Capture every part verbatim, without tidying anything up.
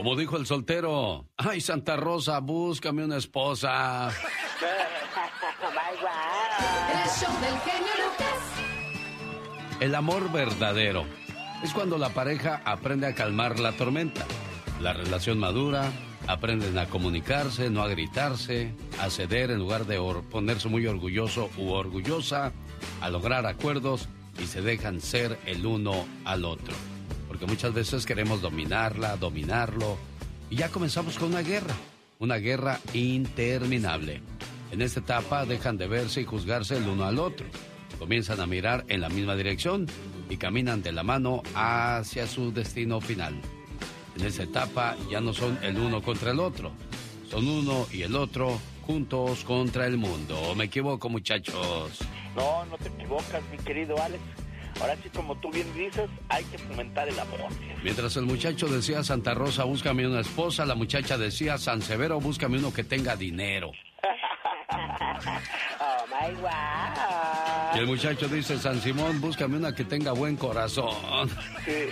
Como dijo el soltero, ay, Santa Rosa, búscame una esposa. El show del genio Lucas. El amor verdadero es cuando la pareja aprende a calmar la tormenta. La relación madura, aprenden a comunicarse, no a gritarse, a ceder en lugar de or- ponerse muy orgulloso u orgullosa, a lograr acuerdos y se dejan ser el uno al otro. Porque muchas veces queremos dominarla, dominarlo, y ya comenzamos con una guerra, una guerra interminable. En esta etapa dejan de verse y juzgarse el uno al otro. Comienzan a mirar en la misma dirección y caminan de la mano hacia su destino final. En esta etapa ya no son el uno contra el otro, son uno y el otro juntos contra el mundo. ¿Me equivoco, muchachos? No, no te equivocas, mi querido Alex. Ahora sí, como tú bien dices, hay que fomentar el amor. Mientras el muchacho decía Santa Rosa, búscame una esposa, la muchacha decía San Severo, búscame uno que tenga dinero. Oh my God. Y el muchacho dice, San Simón, búscame una que tenga buen corazón. Sí.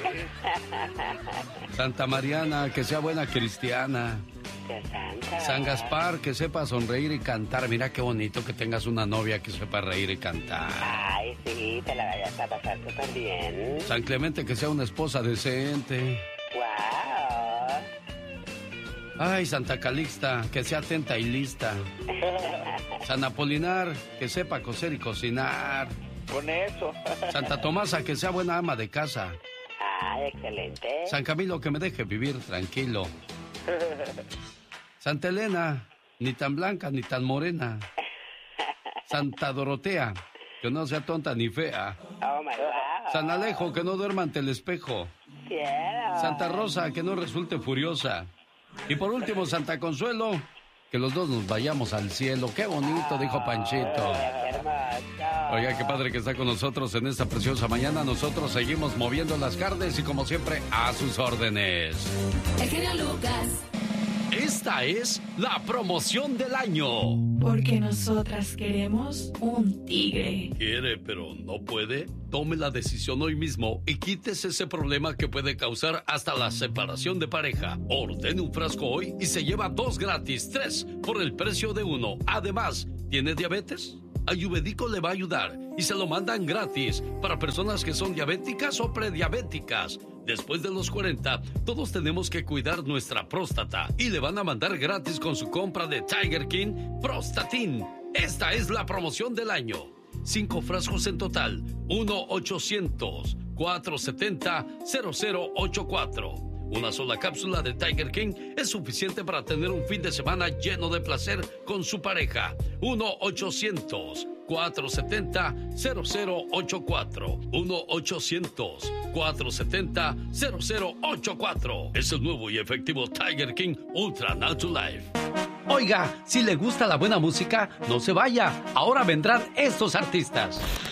Santa Mariana, que sea buena cristiana. San Gaspar, que sepa sonreír y cantar. Mira qué bonito que tengas una novia que sepa reír y cantar. Ay, sí, te la vayas a pasar súper bien. San Clemente, que sea una esposa decente. Wow. Ay, Santa Calixta, que sea atenta y lista. San Apolinar, que sepa coser y cocinar. Con eso. Santa Tomasa, que sea buena ama de casa. Ay, excelente. San Camilo, que me deje vivir tranquilo. Santa Elena, ni tan blanca ni tan morena. Santa Dorotea, que no sea tonta ni fea. Oh my God. San Alejo, que no duerma ante el espejo. Quiero. Santa Rosa, que no resulte furiosa. Y por último, Santa Consuelo, que los dos nos vayamos al cielo. Qué bonito, dijo Panchito. Qué hermoso. Oiga, qué padre que está con nosotros en esta preciosa mañana. Nosotros seguimos moviendo las carnes y como siempre, a sus órdenes. El genio Lucas. Esta es la promoción del año. Porque nosotras queremos un tigre. ¿Quiere, pero no puede? Tome la decisión hoy mismo y quítese ese problema que puede causar hasta la separación de pareja. Ordene un frasco hoy y se lleva dos gratis, tres por el precio de uno. Además, ¿tiene diabetes? Ayurvédico le va a ayudar y se lo mandan gratis para personas que son diabéticas o prediabéticas. Después de los cuarenta, todos tenemos que cuidar nuestra próstata y le van a mandar gratis con su compra de Tiger King Prostatin. Esta es la promoción del año. Cinco frascos en total. uno ochocientos, cuatrocientos setenta, cero cero ochenta y cuatro. Una sola cápsula de Tiger King es suficiente para tener un fin de semana lleno de placer con su pareja. uno ochocientos, cuatrocientos setenta, cero cero ochenta y cuatro. uno ochocientos, cuatrocientos setenta, cero cero ochenta y cuatro. Es el nuevo y efectivo Tiger King Ultra Natural Life. Oiga, si le gusta la buena música, no se vaya. Ahora vendrán estos artistas.